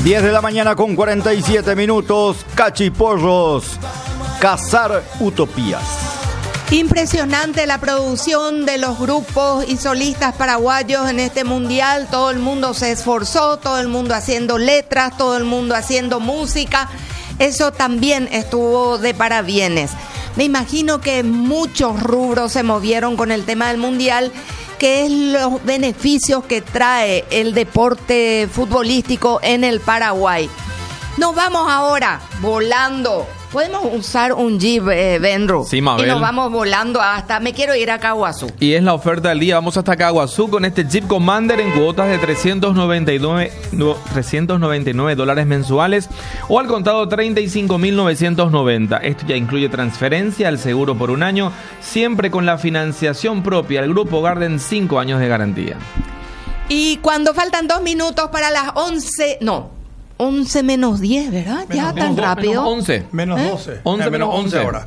10 de la mañana con 47 minutos, Cachipollos, cazar utopías. Impresionante la producción de los grupos y solistas paraguayos en este mundial. Todo el mundo se esforzó, todo el mundo haciendo letras, todo el mundo haciendo música. Eso también estuvo de parabienes. Me imagino que muchos rubros se movieron con el tema del mundial, que es los beneficios que trae el deporte futbolístico en el Paraguay. Nos vamos ahora volando. Podemos usar un jeep, Benro. Sí, Mabel. Y nos vamos volando hasta... Me quiero ir a Caguazú. Y es la oferta del día. Vamos hasta Caguazú con este Jeep Commander en cuotas de $399 mensuales o al contado 35.990. Esto ya incluye transferencia, el seguro por un año, siempre con la financiación propia. El Grupo Garden, 5 años de garantía. Y cuando faltan 2 minutos para las 11... No. 11 menos 10, ¿verdad? Ya tan rápido. Menos 11. Menos 12. 11 menos 11 ahora.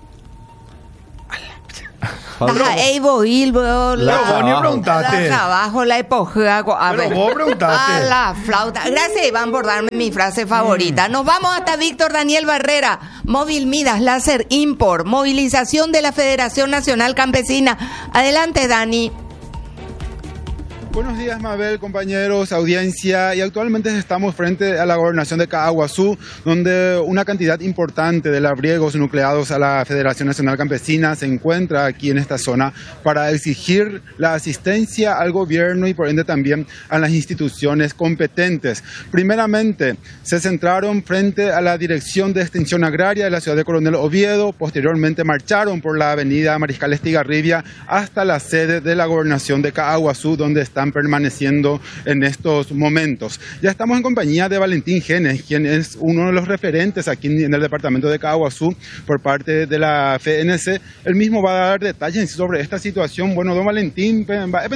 Ni preguntaste. Trabajo, la epojea. Pero vos preguntaste. A la flauta. Gracias, Iván, por darme mi frase favorita. Nos vamos hasta Víctor Daniel Barrera. Móvil Midas, Láser Import. Movilización de la Federación Nacional Campesina. Adelante, Dani. Buenos días, Mabel, compañeros, audiencia. Y actualmente estamos frente a la gobernación de Caguazú, donde una cantidad importante de labriegos nucleados a la Federación Nacional Campesina se encuentra aquí en esta zona para exigir la asistencia al gobierno y por ende también a las instituciones competentes. Primeramente, se centraron frente a la Dirección de Extensión Agraria de la ciudad de Coronel Oviedo. Posteriormente marcharon por la avenida Mariscal Estigarribia hasta la sede de la gobernación de Caguazú, donde están permaneciendo en estos momentos. Ya estamos en compañía de Valentín Genes, quien es uno de los referentes aquí en el departamento de Caguazú por parte de la FNC. Él mismo va a dar detalles sobre esta situación. Bueno, don Valentín,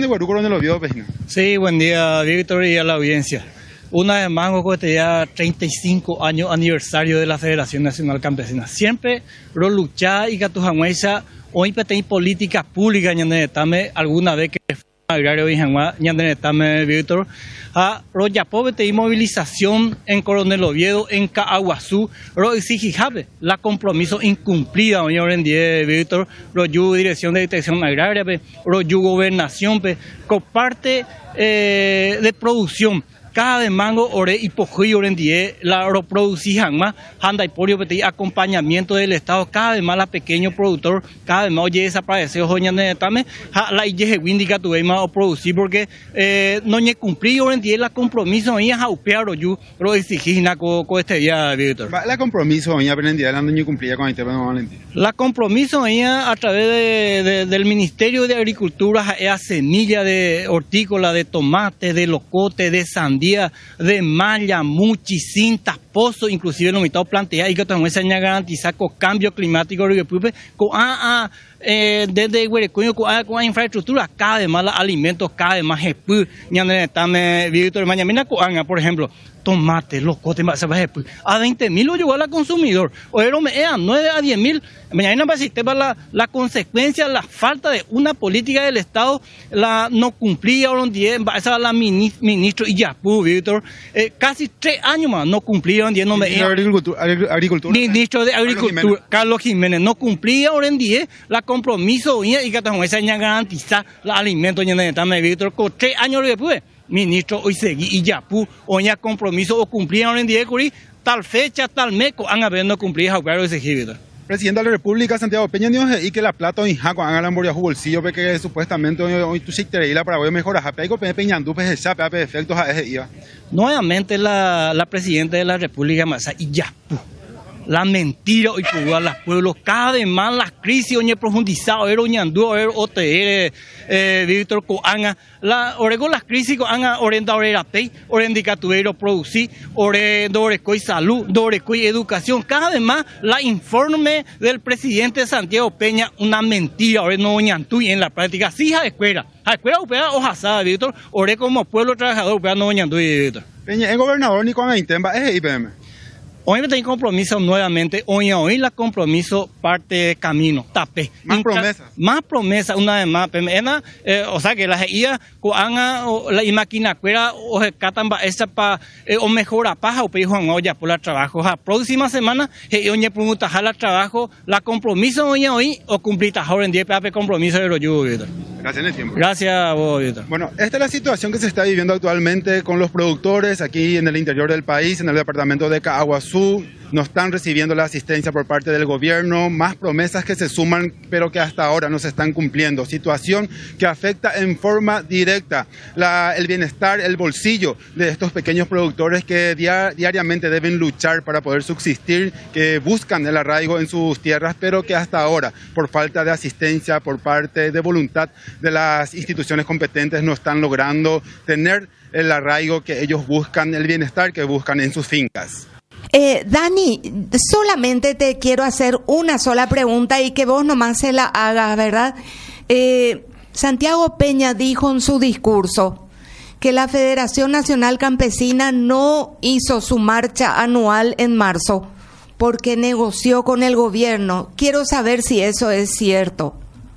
sí, buen día, Víctor, y a la audiencia. Una vez más, este ya 35 años aniversario de la Federación Nacional Campesina. Siempre lo luchaba y que tu jamaica hoy petén políticas públicas ñanetame alguna vez que agrario y ñanetame, Víctor. A Royapobe te movilización en Coronel Oviedo, en Caguazú, ro exigijabe la compromiso incumplida hoy en día, Víctor. Royu Dirección de Detección Agraria, royu Gobernación, con parte de producción. Cada de mango ore y pojí ore en die la reproducción más anda y polio peti acompañamiento del Estado cada vez más la pequeño productor cada vez más oye desaparecer hoña de tame la ije windica tu más o producir porque no ne cumplir ore en die la compromiso y jaupear yo lo exigina con este día, Víctor. La compromiso y aprendía la no cumplía con este Valentín. La compromiso a través del Ministerio de Agricultura es semilla de hortícola, de tomate, de locote, de sandía, de malla, muchi, cintas, pozos, inclusive lo mitad plantea y que también se garantiza con cambio climático con desde Huerecuño con infraestructura cada vez más alimentos cada vez más Víctor mañana por ejemplo tomate, locote, a 20.000 lo llegó al consumidor, o era 9 a 10.000, mañana para la consecuencia, la falta de una política del Estado, la no cumplía, esa la ministro Iyapu, Víctor, casi 3 años más no cumplía, Agricultura. Ministro de Agricultura, Carlos Jiménez, no cumplía, la compromiso, y que también se garantiza los alimentos, Víctor, con 3 años después. Ministro hoy seguí y ya oña compromiso o cumplieron en día tal fecha tal mes han habiendo cumplido a exigido. Presidente de la República Santiago Peña Dios y que la plata hoy jaco hagan la moria bolsillo porque supuestamente hoy tu sector la para hoy mejora japeico peñandú ya pe efectos a ese iba. Nuevamente la presidenta de la República Masa y ya la mentira hoy por los pueblos cada vez más las crisis hoy profundizado era oñandú OTR Víctor Coanga la orego las crisis Coanga orientadora pay orendicatuero producir orecoy salud orecoy educación cada vez más la informe del presidente Santiago Peña una mentira ore no oñandú en la práctica sí a escuela opera hojasada Víctor ore como pueblo trabajador opera no oñandú Víctor Peña el gobernador ni con Aitemba es IPM. Hoy me tengo compromiso nuevamente, hoy la compromiso parte de camino, tapé. Más promesas. Más promesas, una vez más. O sea que las IA, la máquina cuera, o se catan esa para, o mejora paja, o pedir Juan Olla por el trabajo. La próxima semana, oye, pregunta, la trabajo, la compromiso hoy, o cumplir ahora en 10 compromiso de los yugos. Gracias en el tiempo. Gracias a vos, Víctor. Bueno, esta es la situación que se está viviendo actualmente con los productores aquí en el interior del país, en el departamento de Caaguazú. No están recibiendo la asistencia por parte del gobierno, más promesas que se suman, pero que hasta ahora no se están cumpliendo. Situación que afecta en forma directa el bienestar, el bolsillo de estos pequeños productores que diariamente deben luchar para poder subsistir, que buscan el arraigo en sus tierras, pero que hasta ahora, por falta de asistencia, por parte de voluntad de las instituciones competentes, no están logrando tener el arraigo que ellos buscan, el bienestar que buscan en sus fincas. Dani, solamente te quiero hacer una sola pregunta y que vos nomás se la hagas, ¿verdad? Santiago Peña dijo en su discurso que la Federación Nacional Campesina no hizo su marcha anual en marzo porque negoció con el gobierno. Quiero saber si eso es cierto.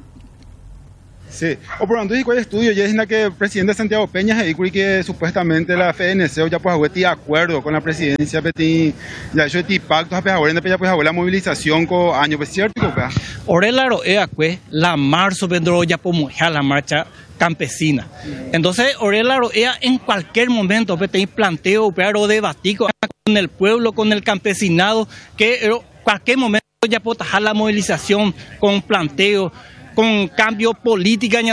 Sí, o por tanto, el estudio ya es que el presidente Santiago Peña y que supuestamente la FNC ya pues de acuerdo con la presidencia ya hecho pactos a la movilización con años, pues cierto, Orelaro la marzo vendrá ya por la marcha campesina. Entonces, Orelaro en cualquier momento tenéis planteo, pero debatir con el pueblo, con el campesinado, que en cualquier momento ya puede tajar la movilización con planteo, con cambio política,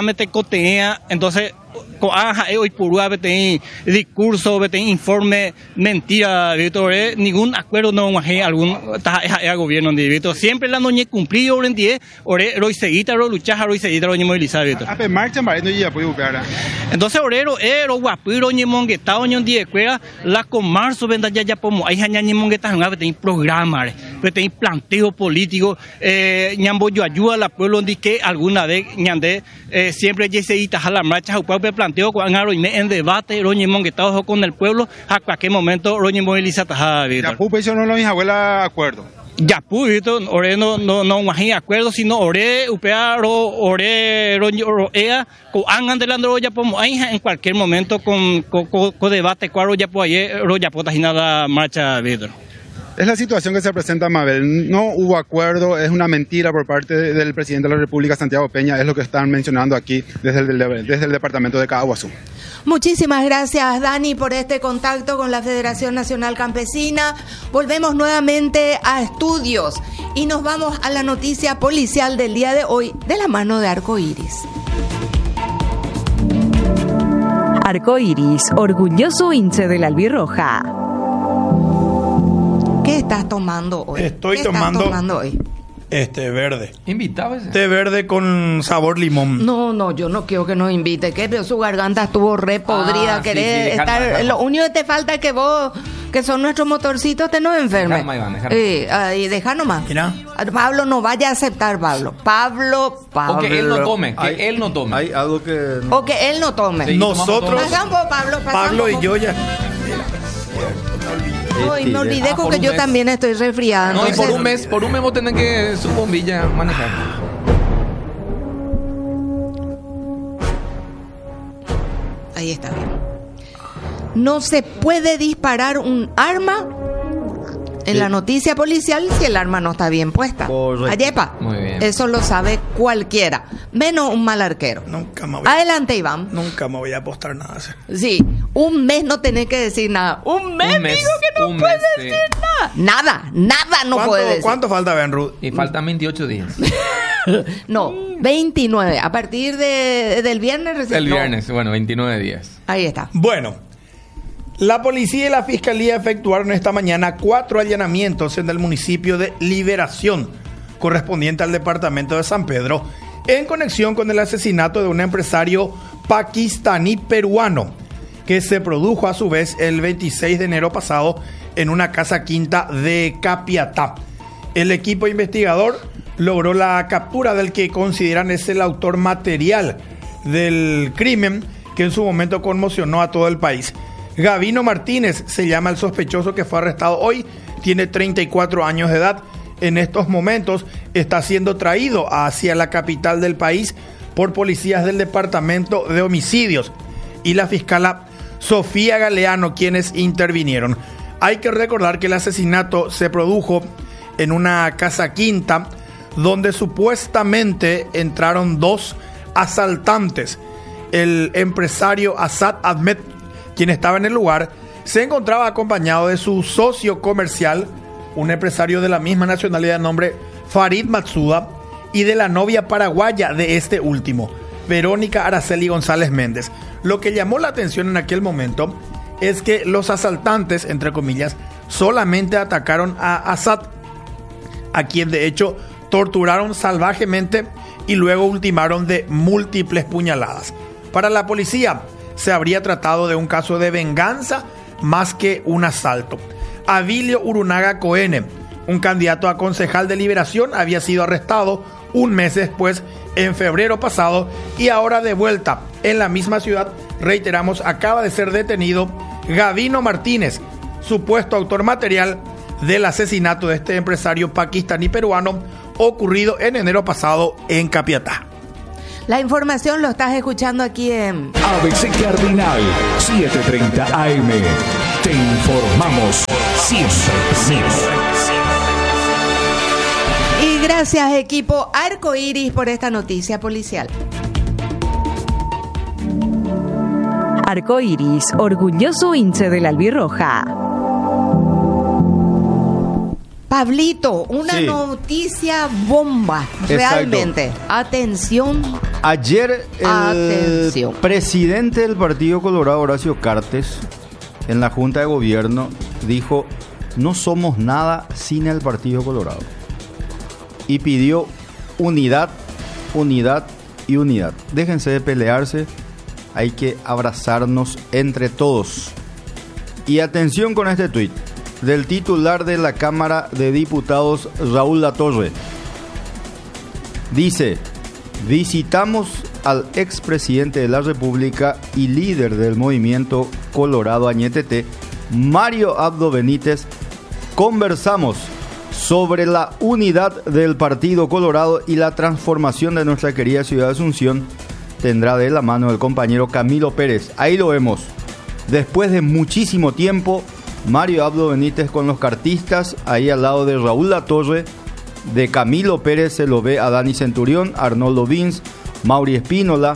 entonces hoy por hoy discurso, informe, mentira, ningún acuerdo no algún gobierno de siempre la noche cumplido en 10 hoy seguita luchar hoy seguita hoy movilizar marcha entonces orero guapiro ni mongueta oño 10 cuera la con marzo venda ya como hay ni mongueta no hay programa hay planteo político ñambo yo ayuda al pueblo que alguna vez ñande siempre ya seguita a la marcha planteo en debate con el pueblo a cualquier momento movilizar ya puso no mis abuelas acuerdo ya puito ore no imagina acuerdo sino ore upea ore ea con angan delando ya podemos en cualquier momento con debate cuadro ya pues ayer ya puta nada marcha Víctor. Es la situación que se presenta, Mabel. No hubo acuerdo, es una mentira por parte del presidente de la República, Santiago Peña, es lo que están mencionando aquí desde el departamento de Caaguazú. Muchísimas gracias, Dani, por este contacto con la Federación Nacional Campesina. Volvemos nuevamente a estudios y nos vamos a la noticia policial del día de hoy de la mano de Arcoiris. Arcoiris, orgulloso hincha de la albirroja. ¿Qué estás tomando hoy? Estoy ¿Qué tomando, estás tomando hoy? Verde. ¿Invitado ese? Té verde con sabor limón. No, yo no quiero que nos invite. ¿Qué? Pero su garganta estuvo re podrida. Querés estar. Dejarme. Lo único que te falta es que vos, que son nuestros motorcitos, te nos enfermes. Deja nomás. Mira. Pablo no vaya a aceptar, Pablo. O que él no tome. Él no tome. Hay algo que... O que él no tome. Sí, nosotros, Pablo y yo ya... Ay, me olvidé con que yo también estoy resfriada. No, entonces... y por un mes vos tenés que su bombilla manejar. Ahí está bien. No se puede disparar un arma en la noticia policial si el arma no está bien puesta. Correcto. Ayepa. Muy bien. Eso lo sabe cualquiera, menos un mal arquero. Nunca me voy Adelante, Iván. Nunca me voy a apostar nada. Sí, un mes no tenés que decir nada. Un mes digo que no puedes decir nada. Nada no puede decir. ¿Cuánto falta, Benrud? Y faltan 28 días. No, 29. A partir del viernes recién. El viernes, bueno, 29 días. Ahí está. Bueno, la policía y la fiscalía efectuaron esta mañana 4 allanamientos en el municipio de Liberación, correspondiente al departamento de San Pedro, en conexión con el asesinato de un empresario pakistaní peruano, que se produjo a su vez el 26 de enero pasado en una casa quinta de Capiatá. El equipo investigador logró la captura del que consideran es el autor material del crimen, que en su momento conmocionó a todo el país. Gavino Martínez se llama el sospechoso que fue arrestado hoy, tiene 34 años de edad. En estos momentos está siendo traído hacia la capital del país por policías del Departamento de Homicidios y la fiscala Sofía Galeano, quienes intervinieron. Hay que recordar que el asesinato se produjo en una casa quinta donde supuestamente entraron 2 asaltantes. El empresario Asad Ahmed, quien estaba en el lugar, se encontraba acompañado de su socio comercial, un empresario de la misma nacionalidad de nombre Farid Matsuda, y de la novia paraguaya de este último, Verónica Araceli González Méndez. Lo que llamó la atención en aquel momento es que los asaltantes, entre comillas, solamente atacaron a Asad, a quien de hecho torturaron salvajemente y luego ultimaron de múltiples puñaladas. Para la policía, se habría tratado de un caso de venganza más que un asalto. Avilio Urunaga Coene, un candidato a concejal de Liberación, había sido arrestado un mes después, en febrero pasado, y ahora de vuelta en la misma ciudad, reiteramos, acaba de ser detenido Gavino Martínez, supuesto autor material del asesinato de este empresario pakistaní peruano ocurrido en enero pasado en Capiatá. La información lo estás escuchando aquí en ABC Cardinal 7:30 AM. Te informamos siempre. Y gracias, equipo Arco Iris, por esta noticia policial. Arco Iris, orgulloso hincha de la albirroja. Pablito, una Sí. noticia bomba, realmente. Atención. Ayer el Atención. presidente del Partido Colorado, Horacio Cartes, en la Junta de Gobierno, dijo: no somos nada sin el Partido Colorado. Y pidió unidad, unidad y unidad. Déjense de pelearse, hay que abrazarnos entre todos. Y atención con este tuit del titular de la Cámara de Diputados, Raúl Latorre. Dice: visitamos al expresidente de la República y líder del movimiento Colorado Añetete, Mario Abdo Benítez. Conversamos sobre la unidad del Partido Colorado y la transformación de nuestra querida ciudad de Asunción. Tendrá de la mano el compañero Camilo Pérez. Ahí lo vemos. Después de muchísimo tiempo, Mario Abdo Benítez con los cartistas, ahí al lado de Raúl Latorre. De Camilo Pérez se lo ve a Dani Centurión, Arnoldo Vins, Mauri Espínola,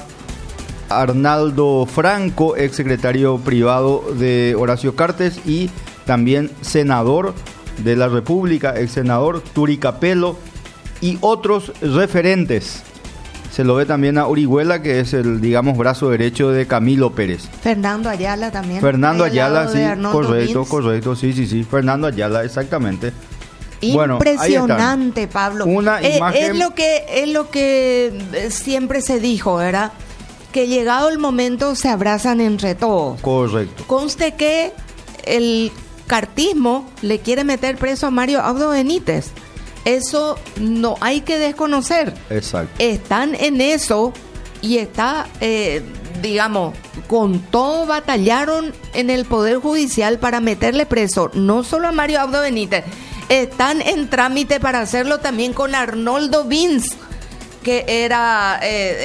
Arnaldo Franco, ex secretario privado de Horacio Cartes y también senador de la República, ex senador Turi Capello y otros referentes. Se lo ve también a Orihuela, que es el, digamos, brazo derecho de Camilo Pérez. Fernando Ayala también. Fernando Ahí al Ayala, lado sí, de Arnoldo Vins. correcto, sí. Fernando Ayala, exactamente. Bueno, Impresionante, ahí están. Pablo. Una imagen. Es lo que siempre se dijo, ¿verdad? Que llegado el momento se abrazan entre todos. Correcto. Conste que el cartismo le quiere meter preso a Mario Abdo Benítez. Eso no hay que desconocer. Exacto. Están en eso y está, digamos, con todo batallaron en el Poder Judicial para meterle preso no solo a Mario Abdo Benítez, están en trámite para hacerlo también con Arnoldo Vins, que era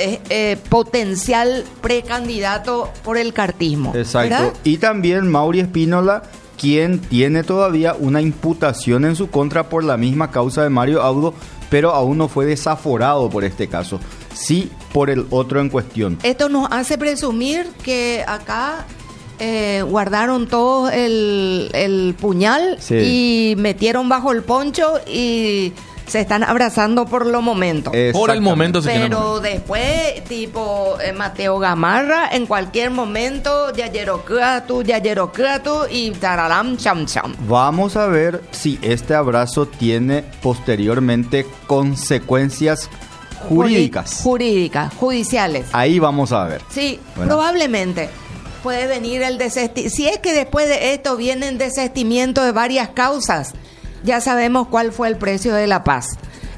potencial precandidato por el cartismo. Exacto. ¿Verdad? Y también Mauri Espínola, quien tiene todavía una imputación en su contra por la misma causa de Mario Abdo, pero aún no fue desaforado por este caso, sí por el otro en cuestión. Esto nos hace presumir que acá guardaron todos el puñal, Sí. y metieron bajo el poncho y se están abrazando por los momentos. Por el momento se quieren Pero después, tipo Mateo Gamarra, en cualquier momento, Yayerocuatu y tararam cham cham. Vamos a ver si este abrazo tiene posteriormente consecuencias jurídicas. Judiciales. Ahí vamos a ver. Sí, Bueno. probablemente puede venir el desestimiento. Si es que después de esto viene el desestimiento de varias causas, ya sabemos cuál fue el precio de la paz.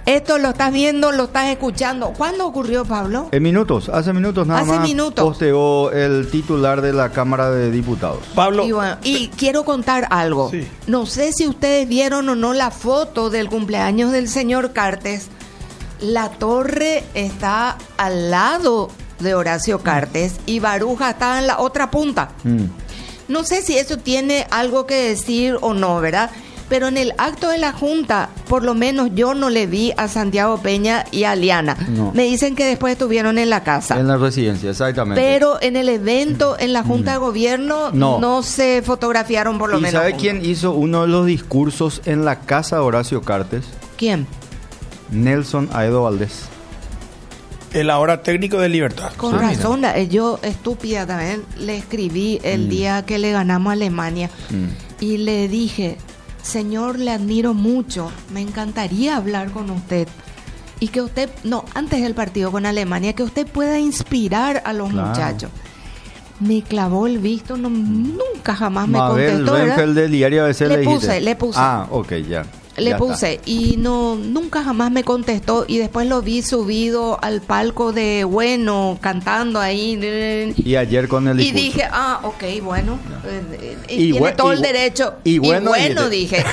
Esto lo estás viendo, lo estás escuchando. ¿Cuándo ocurrió, Pablo? En minutos, hace minutos nada Hace más minutos. posteó el titular de la Cámara de Diputados. Pablo. Y, bueno, y quiero contar algo. Sí. No sé si ustedes vieron o no la foto del cumpleaños del señor Cartes. La torre está al lado de Horacio Cartes y Baruja está en la otra punta. No sé si eso tiene algo que decir o no, ¿verdad? Pero en el acto de la Junta, por lo menos yo no le vi a Santiago Peña y a Liana. No. Me dicen que después estuvieron en la casa. En la residencia, exactamente. Pero en el evento, en la Junta de Gobierno, no se fotografiaron por lo ¿Y menos. sabe juntos. quién hizo uno de los discursos en la casa de Horacio Cartes? ¿Quién? Nelson Aedo Valdés. El ahora técnico de Libertad. Con razón, yo estúpida también le escribí el día que le ganamos a Alemania y le dije, señor, le admiro mucho, me encantaría hablar con usted y que usted, antes del partido con Alemania, que usted pueda inspirar a los muchachos. Me clavó el visto, nunca jamás me contestó, ¿verdad? Renfeld del diario ABC Le puse. Ah, ok, ya. Le Ya puse está. y nunca jamás me contestó y después lo vi subido al palco de Bueno cantando ahí Y ayer con el y discurso. dije, ok, bueno, Y tiene bue- todo y el bu- derecho y bueno, dije,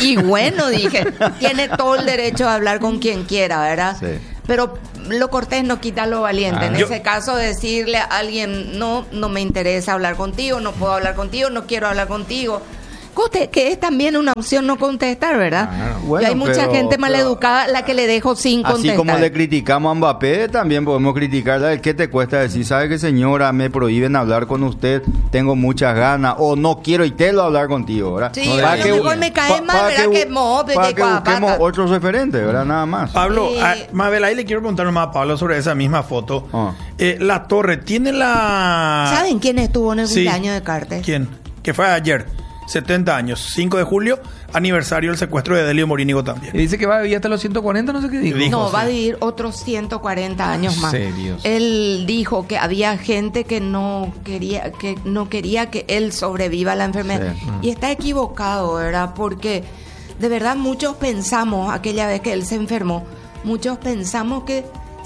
tiene todo el derecho de hablar con quien quiera, ¿verdad? Sí. Pero lo cortés no quita lo valiente. En ese caso, decirle a alguien, no me interesa hablar contigo, no puedo hablar contigo, no quiero hablar contigo. Que es también una opción no contestar, ¿verdad? Bueno, y hay mucha pero- gente maleducada la que le dejo sin contestar. Así como le criticamos a Mbappé, también podemos criticarle. ¿Qué te cuesta decir? ¿Sabe qué, señora? Me prohíben hablar con usted, tengo muchas ganas, o no quiero y te lo hablar contigo, ¿verdad? Sí, a lo mejor me cae mal, ¿verdad? Para que busquemos otros referentes, ¿verdad? Nada más. Pablo, Mabel, ahí le quiero preguntar más a Pablo sobre esa misma foto. La torre, ¿tiene la...? ¿Saben quién estuvo en el cumpleaños de Cartes? ¿Quién? Que fue ayer, 70 años, 5 de julio, aniversario del secuestro de Delio Morínigo también. Y dice que va a vivir hasta los 140, no sé qué dijo. No, va a vivir otros 140 años más. Serios. Él dijo que había gente que no quería que él sobreviva a la enfermedad. Sí. Y está equivocado, ¿verdad? Porque de verdad muchos pensamos, aquella vez que él se enfermó, muchos pensamos que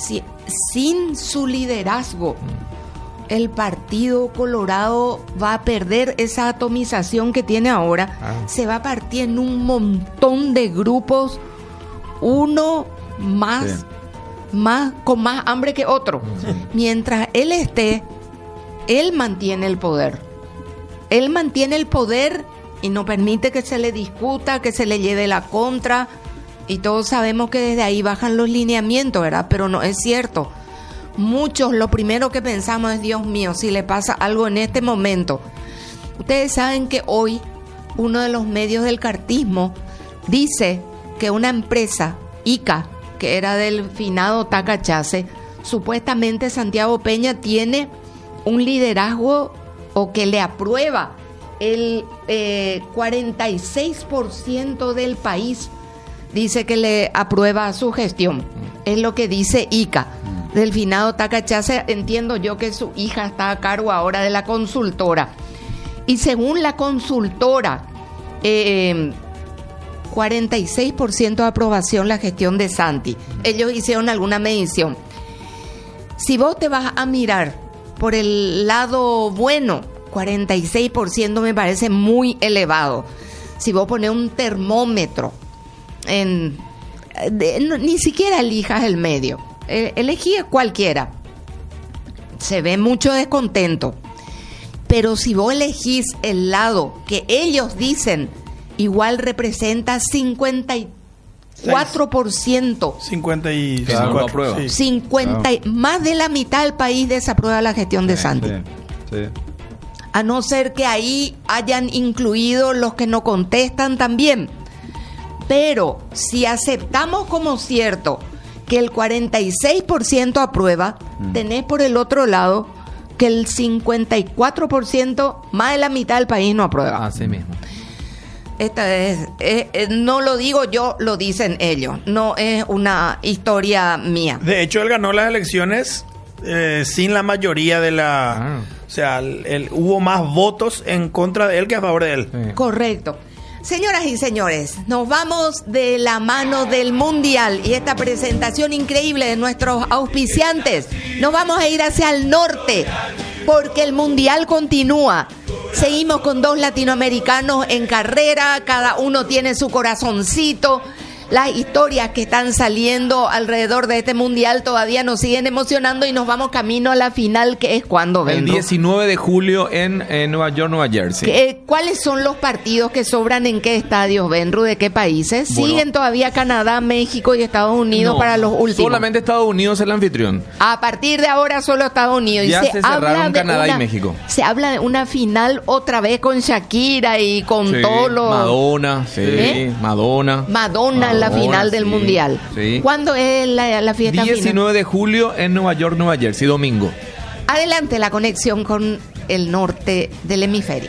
sin su liderazgo el Partido Colorado va a perder esa atomización que tiene ahora. Se va a partir en un montón de grupos, uno más con más hambre que otro. Mientras él esté, él mantiene el poder. Él mantiene el poder y no permite que se le discuta, que se le lleve la contra. Y todos sabemos que desde ahí bajan los lineamientos, ¿verdad? Pero no es cierto. Muchos lo primero que pensamos es, Dios mío, si le pasa algo en este momento. Ustedes saben que hoy uno de los medios del cartismo dice que una empresa, ICA, que era del finado Tacachase, supuestamente Santiago Peña tiene un liderazgo o que le aprueba el 46% del país, dice que le aprueba su gestión. Es lo que dice ICA. Del finado Tacachase, entiendo yo que su hija está a cargo ahora de la consultora. Y según la consultora, 46% de aprobación la gestión de Santi. Ellos hicieron alguna medición. Si vos te vas a mirar por el lado bueno, 46% me parece muy elevado. Si vos pones un termómetro, ni siquiera elijas el medio. Elegí cualquiera. Se ve mucho descontento. Pero si vos elegís el lado que ellos dicen, igual representa 54%. 55. Sí. Más de la mitad del país desaprueba la gestión de Santi. Sí. A no ser que ahí hayan incluido los que no contestan también. Pero si aceptamos como cierto que el 46% aprueba, tenés por el otro lado que el 54%, más de la mitad del país no aprueba. Así mismo. Esta es, no lo digo yo, lo dicen ellos. No es una historia mía. De hecho, él ganó las elecciones sin la mayoría de la... O sea, hubo más votos en contra de él que a favor de él. Sí. Correcto. Señoras y señores, nos vamos de la mano del Mundial y esta presentación increíble de nuestros auspiciantes. Nos vamos a ir hacia el norte porque el Mundial continúa. Seguimos con 2 latinoamericanos en carrera, cada uno tiene su corazoncito. Las historias que están saliendo alrededor de este mundial todavía nos siguen emocionando y nos vamos camino a la final, que es cuando el 19 de julio en Nueva York, Nueva Jersey. ¿Cuáles son los partidos que sobran en qué estadios, Benru? ¿De qué países? Bueno, ¿siguen todavía Canadá, México y Estados Unidos para los últimos? Solamente Estados Unidos es el anfitrión. A partir de ahora solo Estados Unidos. Ya se cerraron Canadá y México. Se habla de una final otra vez con Shakira y con todos los... Madonna, Madonna, la final del mundial. Sí. ¿Cuándo es la fiesta 19 final? De julio en Nueva York, Nueva Jersey, domingo. Adelante la conexión con el norte del hemisferio.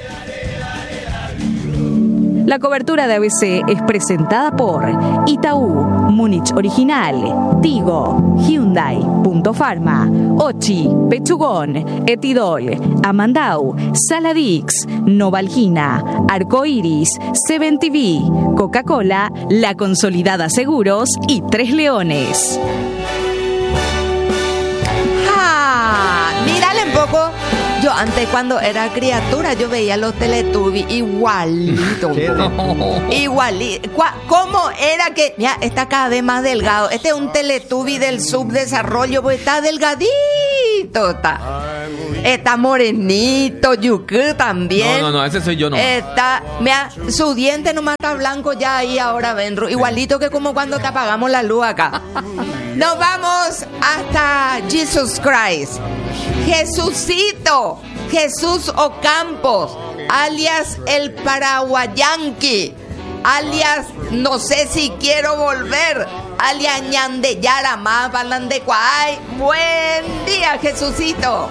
La cobertura de ABC es presentada por Itaú, Múnich Original, Tigo, Hyundai, Punto Pharma, Ochi, Pechugón, Etidol, Amandau, Saladix, Novalgina, Arcoiris, Seven TV, Coca-Cola, La Consolidada Seguros y Tres Leones. Mírale un poco. Yo antes cuando era criatura yo veía los Teletubbies igualito. Igualito. ¿Cómo era que? Mira, está cada vez más delgado. Este es un Teletubby del subdesarrollo, pues está delgadito. Está morenito, Yuku también. No, ese soy yo, no. Está, mira, su diente nomás está blanco ya ahí ahora, Benru. Igualito que como cuando te apagamos la luz acá. Nos vamos hasta Jesus Christ. Jesucito, Jesús Ocampos, alias el Paraguayanqui, alias no sé si quiero volver, alias Ñandeyara más Balandecuay. Buen día, Jesucito.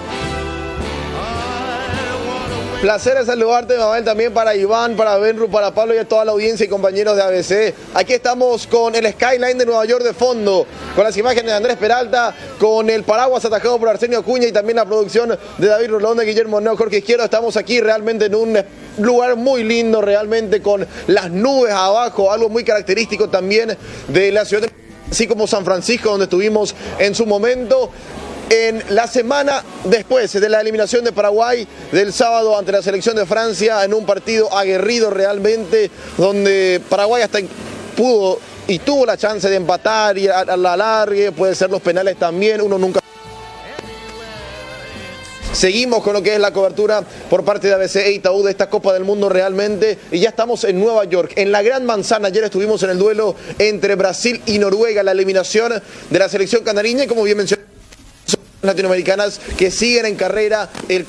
Placer en saludarte, Mabel, también para Iván, para Benru, para Pablo y a toda la audiencia y compañeros de ABC. Aquí estamos con el skyline de Nueva York de fondo, con las imágenes de Andrés Peralta, con el paraguas atajado por Arsenio Acuña y también la producción de David Rolón, de Guillermo Neo, Jorge Izquierdo. Estamos aquí realmente en un lugar muy lindo, realmente con las nubes abajo, algo muy característico también de la ciudad, así como San Francisco, donde estuvimos en su momento. En la semana después de la eliminación de Paraguay del sábado ante la selección de Francia, en un partido aguerrido realmente, donde Paraguay hasta pudo y tuvo la chance de empatar y a la largue, puede ser los penales también, uno nunca... Seguimos con lo que es la cobertura por parte de ABC e Itaú de esta Copa del Mundo realmente, y ya estamos en Nueva York, en la Gran Manzana. Ayer estuvimos en el duelo entre Brasil y Noruega, la eliminación de la selección canariña, y como bien mencioné, latinoamericanas que siguen en carrera el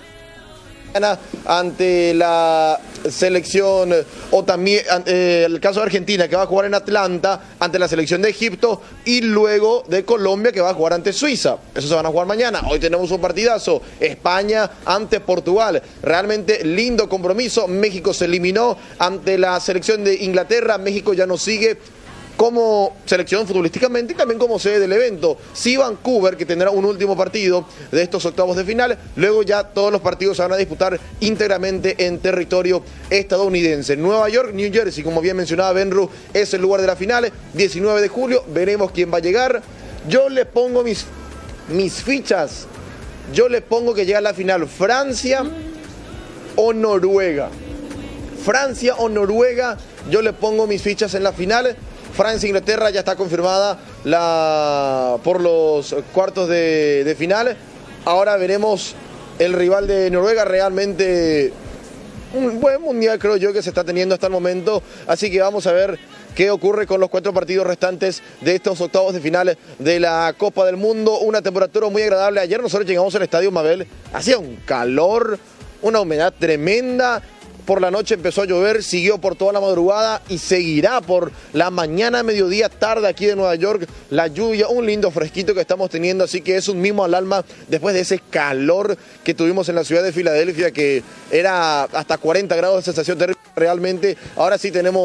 ante la selección, o también el caso de Argentina, que va a jugar en Atlanta ante la selección de Egipto, y luego de Colombia, que va a jugar ante Suiza. Eso se van a jugar mañana. Hoy tenemos un partidazo, España ante Portugal. Realmente lindo compromiso. México se eliminó ante la selección de Inglaterra. México ya no sigue como selección futbolísticamente y también como sede del evento. Sí, Vancouver, que tendrá un último partido de estos octavos de final. Luego ya todos los partidos se van a disputar íntegramente en territorio estadounidense. Nueva York, New Jersey, como bien mencionaba Benru, es el lugar de la final. 19 de julio, veremos quién va a llegar. Yo le pongo mis fichas. Yo le pongo que llega a la final Francia o Noruega. Francia o Noruega, yo le pongo mis fichas en la final. Francia-Inglaterra ya está confirmada por los cuartos de final. Ahora veremos el rival de Noruega. Realmente un buen mundial, creo yo, que se está teniendo hasta el momento. Así que vamos a ver qué ocurre con los 4 partidos restantes de estos octavos de final de la Copa del Mundo. Una temperatura muy agradable. Ayer nosotros llegamos al estadio Mabel. Hacía un calor, una humedad tremenda. Por la noche empezó a llover, siguió por toda la madrugada y seguirá por la mañana, mediodía, tarde aquí de Nueva York. La lluvia, un lindo fresquito que estamos teniendo, así que es un mimo al alma después de ese calor que tuvimos en la ciudad de Filadelfia, que era hasta 40 grados de sensación terrible realmente. Ahora sí tenemos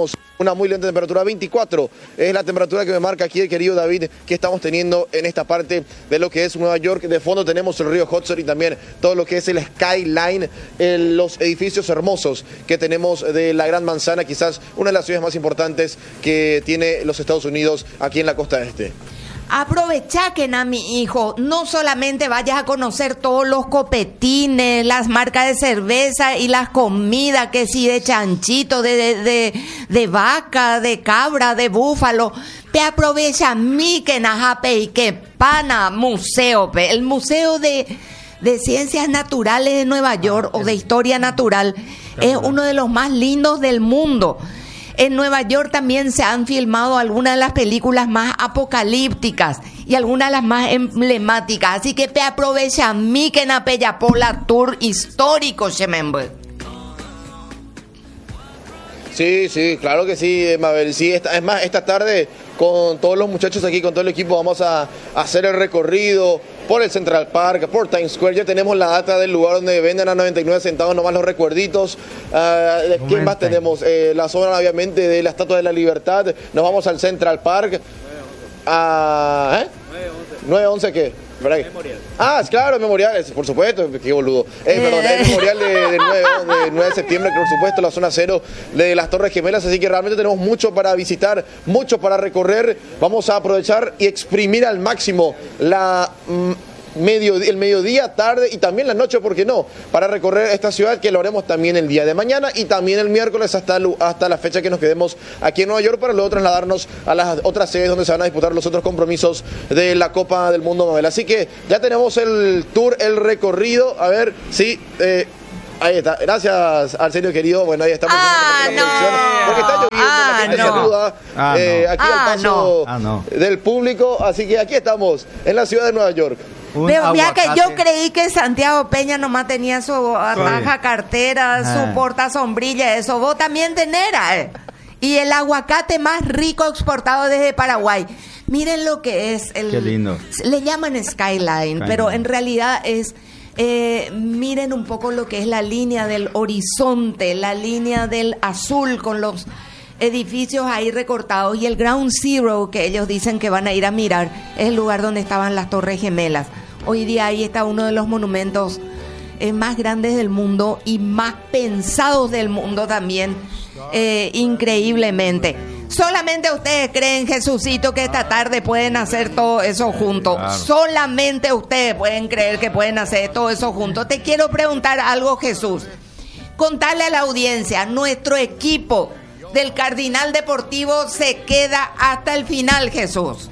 una muy lenta temperatura, 24 es la temperatura que me marca aquí el querido David, que estamos teniendo en esta parte de lo que es Nueva York. De fondo tenemos el río Hudson y también todo lo que es el skyline, los edificios hermosos que tenemos de la Gran Manzana, quizás una de las ciudades más importantes que tiene los Estados Unidos aquí en la costa este. Aprovecha que mi hijo, no solamente vayas a conocer todos los copetines, las marcas de cerveza y las comidas, que sí, de chanchito, de vaca, de cabra, de búfalo. Pe aprovecha que najape y que pana museo, pe. El Museo de Ciencias Naturales de Nueva York o de Historia Natural es uno de los más lindos del mundo. En Nueva York también se han filmado algunas de las películas más apocalípticas y algunas de las más emblemáticas. Así que aprovecha que na Peyapola Tour histórico, Shemembe. Sí, claro que sí, Mabel. Sí, es más, esta tarde con todos los muchachos aquí, con todo el equipo, vamos a hacer el recorrido por el Central Park, por Times Square. Ya tenemos la data del lugar donde venden a 99 centavos nomás los recuerditos. ¿Quién más tenemos? La zona, obviamente, de la Estatua de la Libertad. Nos vamos al Central Park. 9-11, ¿qué? Memorial. Claro, el memorial, por supuesto, qué boludo. Perdón, el memorial de 9 de septiembre, por supuesto, la zona cero de las Torres Gemelas, así que realmente tenemos mucho para visitar, mucho para recorrer. Vamos a aprovechar y exprimir al máximo el mediodía, tarde y también la noche, ¿por qué no? Para recorrer esta ciudad, que lo haremos también el día de mañana y también el miércoles hasta la fecha que nos quedemos aquí en Nueva York, para luego trasladarnos a las otras sedes donde se van a disputar los otros compromisos de la Copa del Mundo, Mabel. Así que ya tenemos el tour, el recorrido. A ver, sí, ahí está. Gracias, Arsenio querido. Bueno, ahí estamos. Porque está lloviendo, la gente saluda aquí al paso del público. Así que aquí estamos, en la ciudad de Nueva York. Veo, ya que yo creí que Santiago Peña nomás tenía su ataja cartera, su porta sombrilla, eso vos también tenés. Y el aguacate más rico exportado desde Paraguay. Miren lo que es Qué lindo. Le llaman skyline, pero en realidad es miren un poco lo que es la línea del horizonte, la línea del azul con los edificios ahí recortados, y el Ground Zero que ellos dicen que van a ir a mirar es el lugar donde estaban las Torres Gemelas. Hoy día ahí está uno de los monumentos más grandes del mundo y más pensados del mundo también, increíblemente. Solamente ustedes creen, Jesucito, que esta tarde pueden hacer todo eso juntos. Claro. Solamente ustedes pueden creer que pueden hacer todo eso juntos. Te quiero preguntar algo, Jesús. Contarle a la audiencia, nuestro equipo del Cardinal Deportivo se queda hasta el final, Jesús.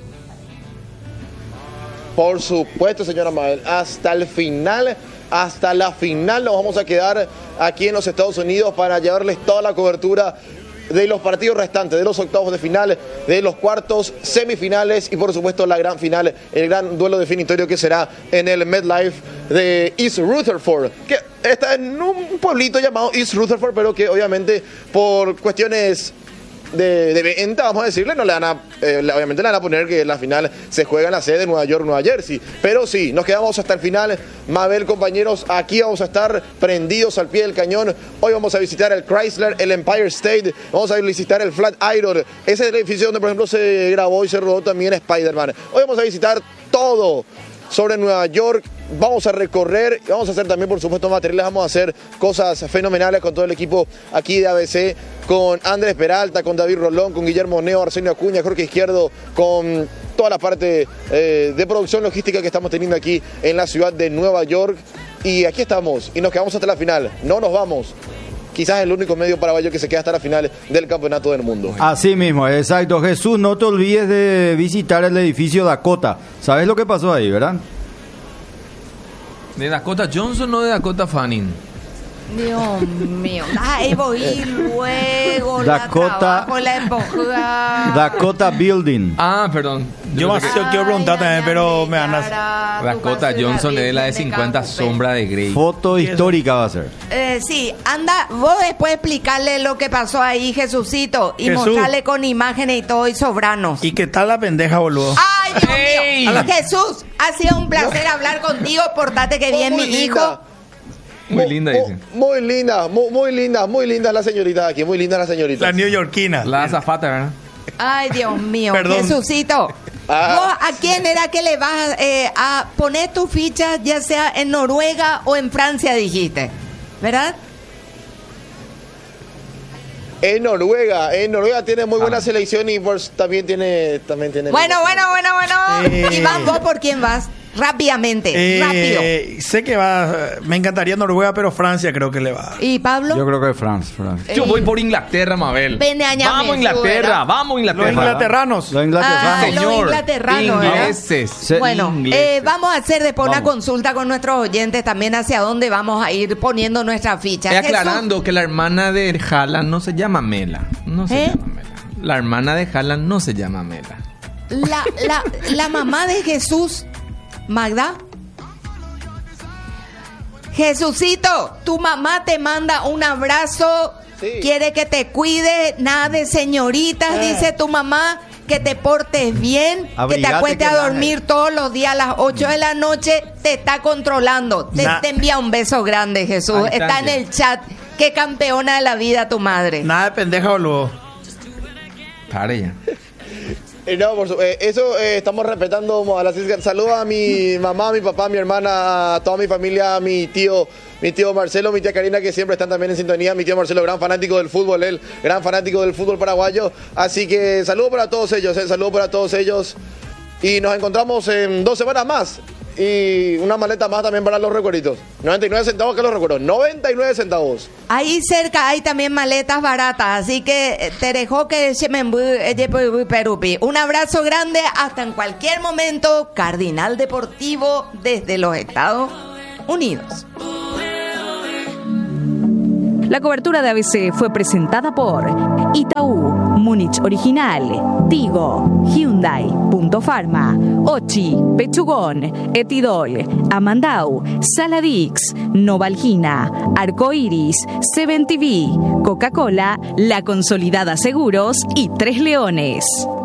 Por supuesto, señora Mabel, hasta el final, hasta la final nos vamos a quedar aquí en los Estados Unidos para llevarles toda la cobertura de los partidos restantes, de los octavos de final, de los cuartos, semifinales y por supuesto la gran final, el gran duelo definitorio que será en el MetLife de East Rutherford, que está en un pueblito llamado East Rutherford, pero que obviamente por cuestiones de venta, vamos a decirle, no le van a obviamente le van a poner que la final se juega en la sede de Nueva York, Nueva Jersey, pero sí, nos quedamos hasta el final. Mabel, compañeros, aquí vamos a estar prendidos al pie del cañón. Hoy vamos a visitar el Chrysler, el Empire State, vamos a visitar el Flatiron, ese es el edificio donde por ejemplo se grabó y se rodó también Spider-Man. Hoy vamos a visitar todo sobre Nueva York. Vamos a recorrer, vamos a hacer también por supuesto materiales, vamos a hacer cosas fenomenales con todo el equipo aquí de ABC, con Andrés Peralta, con David Rolón, con Guillermo Neo, Arsenio Acuña, Jorge Izquierdo, con toda la parte de producción logística que estamos teniendo aquí en la ciudad de Nueva York. Y aquí estamos, y nos quedamos hasta la final, no nos vamos. Quizás el único medio paraguayo que se queda hasta la final del Campeonato del Mundo. Así mismo, exacto. Jesús, no te olvides de visitar el edificio Dakota. ¿Sabes lo que pasó ahí, verdad? ¿De Dakota Johnson o de Dakota Fanning? Dios mío. Ahí voy luego. Dakota, Dakota Building. Perdón. Yo más quiero preguntar también, pero me van a... Dakota Johnson es la de 50 sombras de Grey. Foto histórica va a ser. Sí, anda, vos después explicarle lo que pasó ahí, Jesucito, y Jesús, mostrarle con imágenes y todo y sobranos. ¿Y qué tal la pendeja, boludo? ¡Ay, Dios mío! Jesús, ha sido un placer hablar contigo. Portate que bien, mi hijo. Muy linda, dice. Muy linda la señorita aquí, muy linda la señorita. La neoyorquina. La azafata, ¿verdad? Ay, Dios mío. Perdón. Jesucito. ¿Vos a quién era que le vas a poner tu ficha, ya sea en Noruega o en Francia, dijiste? ¿Verdad? En Noruega tiene muy buena selección y también tiene. Bueno. ¿Y vos por quién vas? Rápidamente, rápido. Sé que me encantaría Noruega, pero Francia creo que le va. ¿Y Pablo? Yo creo que Francia. Yo voy por Inglaterra, Mabel. Vamos Inglaterra. Los inglaterranos. Los inglaterranos. Los inglaterranos. Ingleses. Bueno, vamos a hacer después una consulta con nuestros oyentes también hacia dónde vamos a ir poniendo nuestra ficha. Aclarando que la hermana de Haaland no se llama Mela. No se llama Mela. La hermana de Haaland no se llama Mela. La mamá de Jesús, Magda. Jesucito, tu mamá te manda un abrazo, quiere que te cuide, nada de señoritas, dice tu mamá, que te portes bien, que te acuestes a dormir todos los días a las 8 de la noche, te está controlando. Te envía un beso grande, Jesús. Está en el chat. Qué campeona de la vida tu madre. Nada de pendeja, boludo. Pare ya. No, eso estamos respetando a las islas. Saludos a mi mamá, a mi papá, a mi hermana, a toda mi familia, a mi tío Marcelo, mi tía Karina, que siempre están también en sintonía. Mi tío Marcelo, gran fanático del fútbol, él, gran fanático del fútbol paraguayo. Así que saludos para todos ellos, Y nos encontramos en 2 semanas más. Y una maleta más también para los recuerditos. 99 centavos, que los recuerdo. 99 centavos. Ahí cerca hay también maletas baratas. Así que te dejo que perupi. Un abrazo grande. Hasta en cualquier momento. Cardinal Deportivo desde los Estados Unidos. La cobertura de ABC fue presentada por Itaú, Múnich Original, Tigo, Hyundai, Punto Pharma, Ochi, Pechugón, Etidol, Amandau, Saladix, Novalgina, Arcoiris, Seven TV, Coca-Cola, La Consolidada Seguros y Tres Leones.